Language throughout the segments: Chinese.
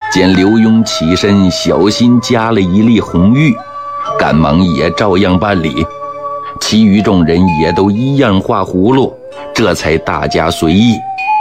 见刘墉起身小心夹了一粒红玉，赶忙也照样办理，其余众人也都一样画葫芦，这才大家随意。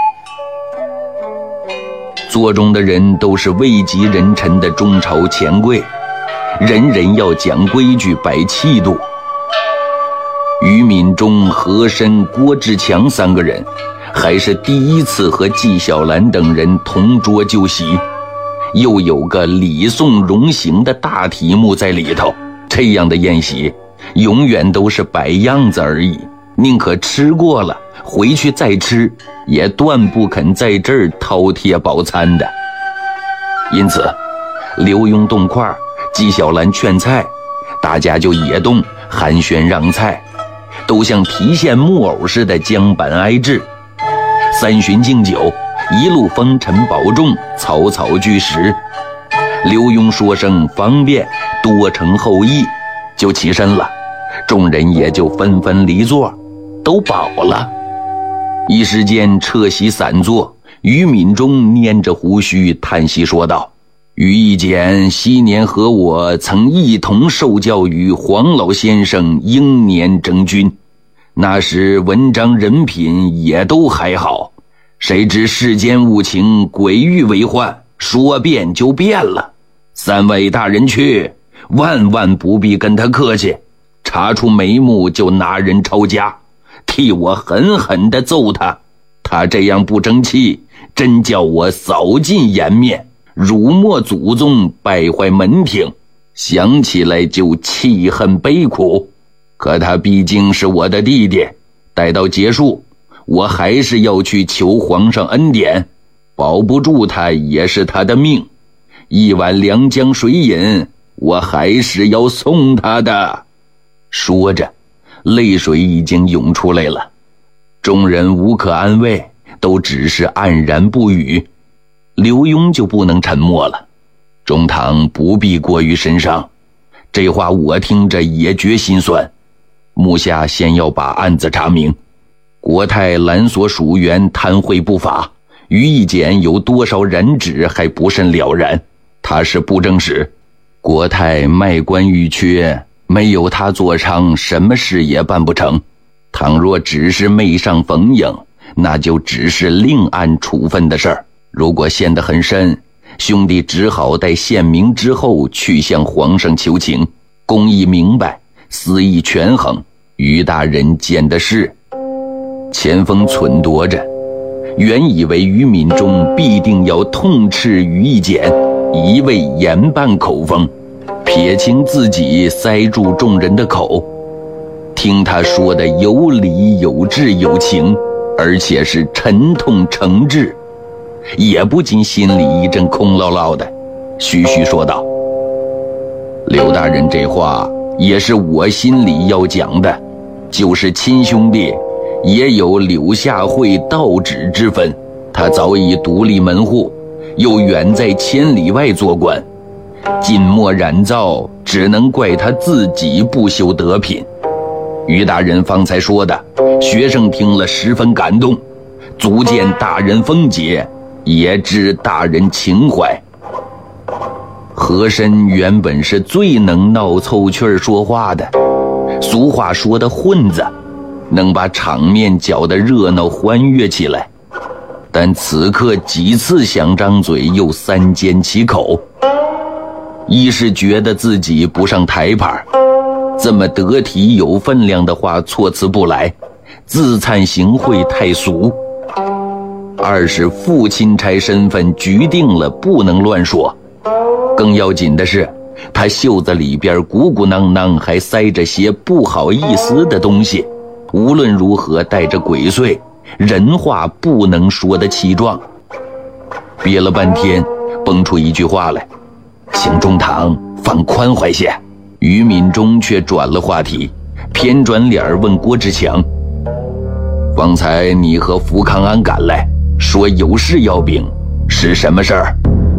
座中的人都是位极人臣的中朝权贵，人人要讲规矩摆气度。于敏中、和珅、郭志强三个人还是第一次和纪晓岚等人同桌就席，又有个礼送荣行的大题目在里头。这样的宴席永远都是摆样子而已，宁可吃过了回去再吃，也断不肯在这儿饕餮饱餐的。因此刘墉动筷，纪晓岚劝菜，大家就也动寒暄让菜，都像提线木偶似的将板挨制。三巡敬酒，一路风尘保重，草草俱实。刘墉说声方便，多承厚意，就起身了，众人也就纷纷离座，都饱了。一时间撤席散坐，于敏中拈着胡须叹息说道：于义简昔年和我曾一同受教于黄老先生英年征军，那时文章人品也都还好，谁知世间无情，鬼域为患，说变就变了。三位大人去，万万不必跟他客气，查出眉目就拿人抄家，替我狠狠地揍他。他这样不争气，真叫我扫尽颜面，辱没祖宗，败坏门庭，想起来就气恨悲苦。可他毕竟是我的弟弟，待到结束，我还是要去求皇上恩典，保不住他也是他的命，一碗凉江水饮，我还是要送他的。说着泪水已经涌出来了，众人无可安慰，都只是黯然不语。刘墉就不能沉默了：中堂不必过于神伤，这话我听着也觉心酸。目下先要把案子查明，国泰蓝所属员贪贿不法，于义简有多少染指还不甚了然。他是布政使，国泰卖官鬻缺，没有他坐娼，什么事也办不成。倘若只是媚上逢迎，那就只是另案处分的事儿。如果陷得很深，兄弟只好待县明之后去向皇上求情，公义明白，私义权衡，于大人见的是。钱锋忖度着，原以为于敏中必定要痛斥于义简，一味严办口风，撇清自己，塞住众人的口。听他说的有理有智有情，而且是沉痛诚挚，也不禁心里一阵空落落的，徐徐说道：刘大人这话也是我心里要讲的，就是亲兄弟也有柳下惠道指之分，他早已独立门户，又远在千里外做官，近墨染皂，只能怪他自己不修德品。于大人方才说的，学生听了十分感动，足见大人风节，也知大人情怀。和珅原本是最能闹凑趣说话的，俗话说的混子，能把场面搅得热闹欢悦起来，但此刻几次想张嘴又三缄其口。一是觉得自己不上台盘，这么得体有分量的话措辞不来，自惭形秽太俗；二是父亲差身份局定了不能乱说，更要紧的是他袖子里边鼓鼓囊囊还塞着些不好意思的东西，无论如何带着鬼祟，人话不能说得气壮。憋了半天蹦出一句话来：请中堂放宽怀些。于敏中却转了话题，偏转脸问郭志强：方才你和福康安赶来，说有事要禀，是什么事儿？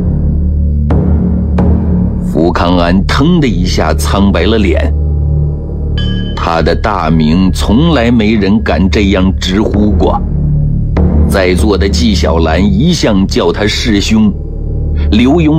福康安腾的一下苍白了脸，他的大名从来没人敢这样直呼过，在座的纪晓岚一向叫他师兄，刘墉